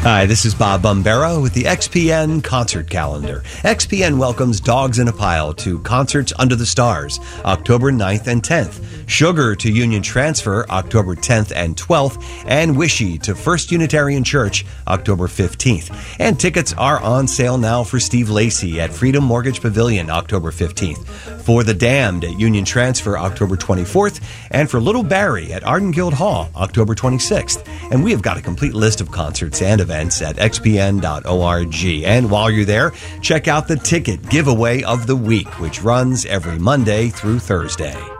Hi, this is Bob Bombera with the XPN Concert Calendar. XPN welcomes Dogs in a Pile to Concerts Under the Stars, October 9th and 10th. Sugar to Union Transfer, October 10th and 12th. And Wishy to First Unitarian Church, October 15th. And tickets are on sale now for Steve Lacy at Freedom Mortgage Pavilion, October 15th. For The Damned at Union Transfer, October 24th. And for Little Barry at Arden Guild Hall, October 26th. And we have got a complete list of concerts and events at xpn.org. And while you're there, check out the ticket giveaway of the week, which runs every Monday through Thursday.